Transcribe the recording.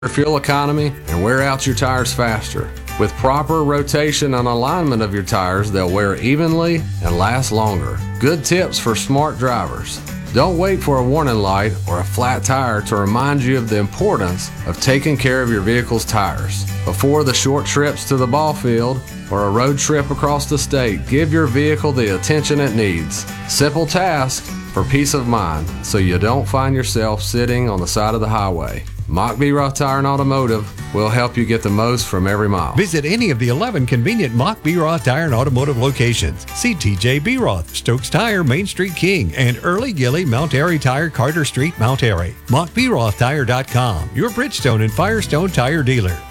fuel economy and wear out your tires faster. With proper rotation and alignment of your tires, they'll wear evenly and last longer. Good tips for smart drivers. Don't wait for a warning light or a flat tire to remind you of the importance of taking care of your vehicle's tires. Before the short trips to the ball field or a road trip across the state, give your vehicle the attention it needs. Simple task for peace of mind, so you don't find yourself sitting on the side of the highway. Mock B. Roth Tire and Automotive will help you get the most from every mile. Visit any of the 11 convenient Mock B. Roth Tire and Automotive locations. See TJ B. Roth, Stokes Tire, Main Street King, and Early Gilly, Mount Airy Tire, Carter Street, Mount Airy. MockBRothTire.com, your Bridgestone and Firestone tire dealer.